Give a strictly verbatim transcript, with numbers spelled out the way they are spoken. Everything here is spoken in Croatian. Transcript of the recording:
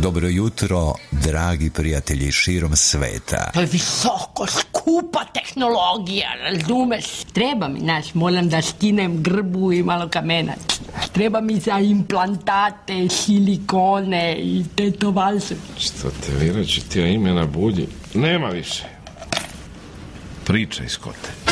Dobro jutro, dragi prijatelji širom sveta. To je visoko, skupa tehnologija, razumeš? Treba mi, znaš, moram da skinem grbu i malo kamenac. Treba mi za implantate, silikone i tetovaže. Što te virači ti imena budi? Nema više. Pričaj, Skote.